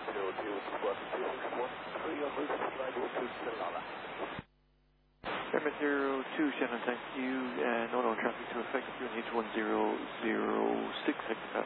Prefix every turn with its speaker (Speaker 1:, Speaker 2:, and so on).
Speaker 1: Airman 02, Shannon, thank you, and no traffic to effect, unit 1006,